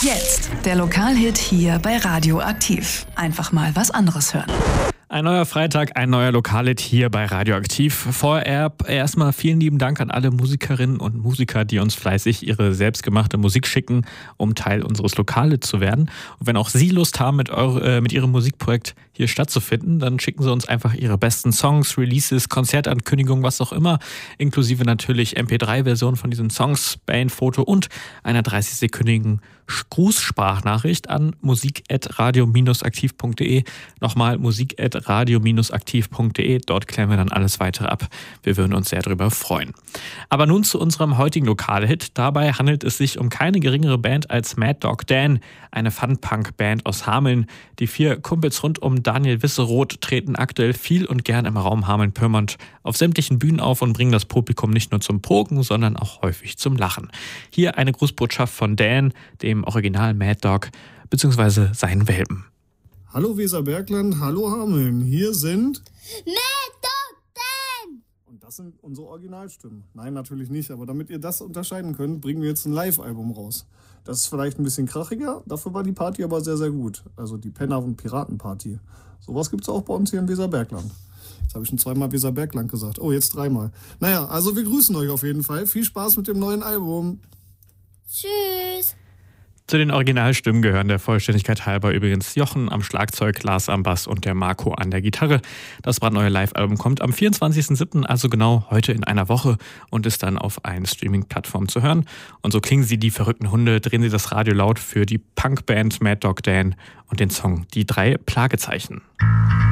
Jetzt der Lokalhit hier bei Radioaktiv. Einfach mal was anderes hören. Ein neuer Freitag, ein neuer Lokalhit hier bei Radioaktiv. Vorher erstmal vielen lieben Dank an alle Musikerinnen und Musiker, die uns fleißig ihre selbstgemachte Musik schicken, um Teil unseres Lokalhits zu werden. Und wenn auch Sie Lust haben, mit Ihrem Musikprojekt hier stattzufinden, dann schicken Sie uns einfach Ihre besten Songs, Releases, Konzertankündigungen, was auch immer, inklusive natürlich MP3-Versionen von diesen Songs, Bandfoto und einer 30-sekündigen Grußsprachnachricht an musik@radio-aktiv.de. Nochmal musik@radio-aktiv.de. Dort klären wir dann alles weitere ab. Wir würden uns sehr darüber freuen. Aber nun zu unserem heutigen Lokalhit. Dabei handelt es sich um keine geringere Band als Mad Dog Dan, eine Fun-Punk-Band aus Hameln. Die 4 Kumpels rund um Daniel Wisseroth treten aktuell viel und gern im Raum Hameln-Pyrmont auf sämtlichen Bühnen auf und bringen das Publikum nicht nur zum Poken, sondern auch häufig zum Lachen. Hier eine Grußbotschaft von Dan, dem Original Mad Dog, beziehungsweise seinen Welpen. Hallo Weserbergland, hallo Hameln, hier sind Mad Dog Dan! Und das sind unsere Originalstimmen. Nein, natürlich nicht, aber damit ihr das unterscheiden könnt, bringen wir jetzt ein Live-Album raus. Das ist vielleicht ein bisschen krachiger, dafür war die Party aber sehr, sehr gut. Also die Penner- und Piratenparty. Sowas gibt es auch bei uns hier im Weserbergland. Jetzt habe ich schon 2-mal Weserbergland gesagt. Oh, jetzt 3-mal. Naja, also wir grüßen euch auf jeden Fall. Viel Spaß mit dem neuen Album. Tschüss! Zu den Originalstimmen gehören der Vollständigkeit halber übrigens Jochen am Schlagzeug, Lars am Bass und der Marco an der Gitarre. Das brandneue Live-Album kommt am 24.07., also genau heute in einer Woche, und ist dann auf allen Streaming-Plattformen zu hören. Und so klingen sie, die verrückten Hunde, drehen sie das Radio laut für die Punkband Mad Dog Dan und den Song Die 3 Plagezeichen.